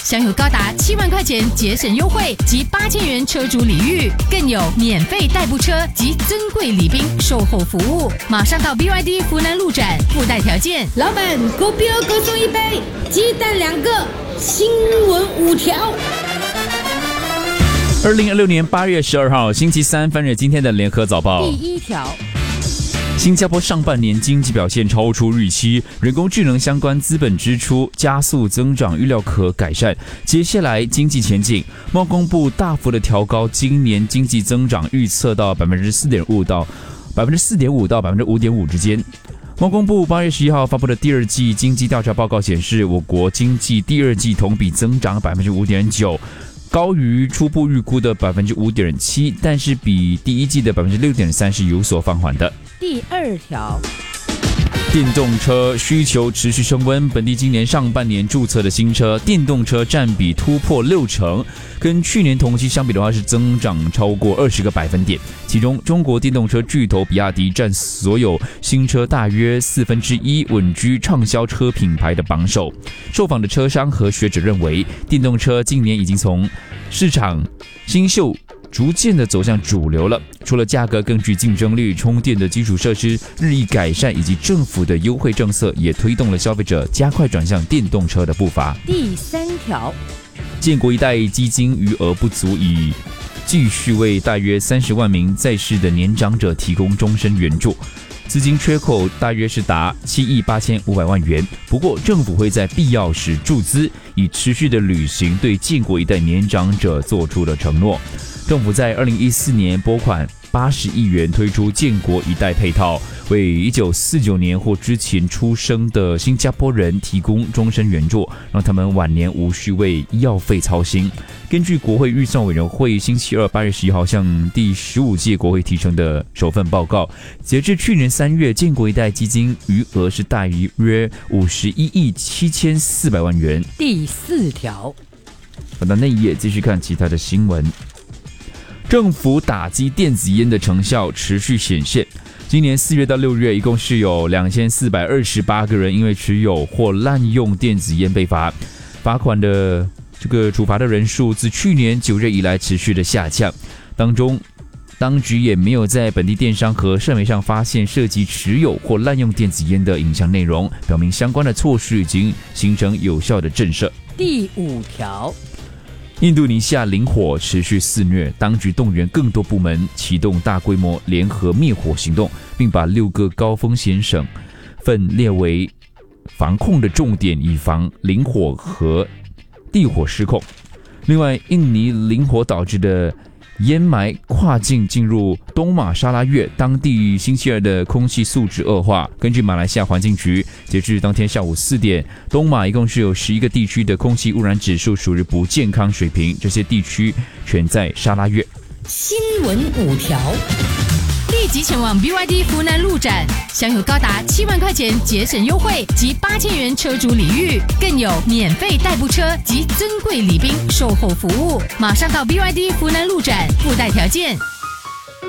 享有高达7万块钱节省优惠及8000元车主礼遇，更有免费代步车及尊贵礼宾售后服务。马上到 BYD 福南路展，附带条件。 老板，狗比尔各送1杯，鸡蛋2个，新闻5条。 2026年8月12号星期三，翻阅今天的联合早报。 第1条。 新加坡上半年经济表现超出预期，人工智能相关资本支出加速增长，预料可改善。接下来经济前景，贸工部大幅的调高今年经济增长预测到 4.5% 到 5.5% 之间。贸工部8月11号发布的第二季经济调查报告显示，我国经济第二季同比增长 5.9%。高于初步预估的 5.7%， 但是比第一季的 6.3% 是有所放缓的。 第2条， 电动车需求持续升温，本地今年上半年注册的新车电动车占比突破60%，跟去年同期相比的话是增长超过20个百分点。其中，中国电动车巨头比亚迪占所有新车大约1/4，稳居畅销车品牌的榜首。受访的车商和学者认为，电动车今年已经从市场新秀逐渐的走向主流了。除了价格更具竞争力，充电的基础设施日益改善，以及政府的优惠政策，也推动了消费者加快转向电动车的步伐。 第3条， 建国一代基金余额不足以继续为大约30万名在世的年长者提供终身援助，资金缺口大约是达7亿8500万元。不过，政府会在必要时注资，以持续的履行对建国一代年长者做出的承诺。政府在2014年拨款80亿元推出建国一代配套，为1949年或之前出生的新加坡人提供终身援助，让他们晚年无需为医药费操心。根据国会预算委员会星期二8月11号向第15届国会提呈的首份报告，截至去年3月，建国一代基金余额是大于约51亿7400万元。 第4条， 翻到内页继续看其他的新闻。政府打击电子烟的成效持续显现。今年4月到6月，一共是有2428个人因为持有或滥用电子烟被罚，罚款的处罚的人数自去年9月以来持续的下降。当中，当局也没有在本地电商和社媒上发现涉及持有或滥用电子烟的影像内容，表明相关的措施已经形成有效的震慑。 第5条。 印度尼西亚林火持续肆虐，当局动员更多部门启动大规模联合灭火行动，并把6个高风险省份列为防控的重点，以防林火和地火失控。另外，印尼林火导致的烟霾跨境进入东马沙拉越，当地星期二的空气素质恶化。根据马来西亚环境局，截至当天下午4点，东马一共是有11个地区的空气污染指数属于不健康水平，这些地区全在沙拉越。 新闻5条。 立即前往 BYD 福南路展，享有高达7万块钱节省优惠及8000元车主礼遇，更有免费代步车及尊贵礼宾售后服务。马上到 BYD 福南路展，附带条件。